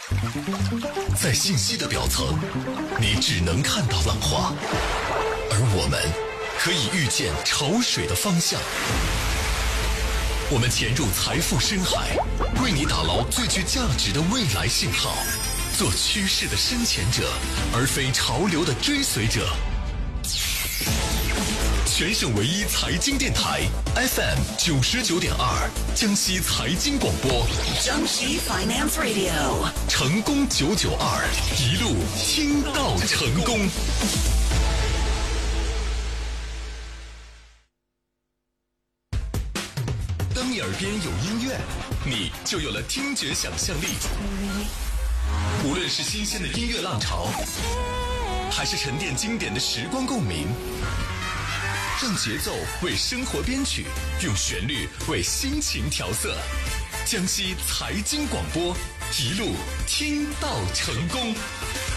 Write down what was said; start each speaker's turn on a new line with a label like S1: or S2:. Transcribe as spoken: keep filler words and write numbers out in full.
S1: 在信息的表层，你只能看到浪花，而我们可以预见潮水的方向。我们潜入财富深海，为你打捞最具价值的未来信号，做趋势的深潜者，而非潮流的追随者。全省唯一财经电台 F M 九十九点二，江西财经广播，
S2: 江西 Finance Radio，
S1: 成功九九二，一路听到成功。当你耳边有音乐，你就有了听觉想象力。无论是新鲜的音乐浪潮，还是沉淀经典的时光共鸣，让节奏为生活编曲，用旋律为心情调色。江西财经广播，一路听到成功。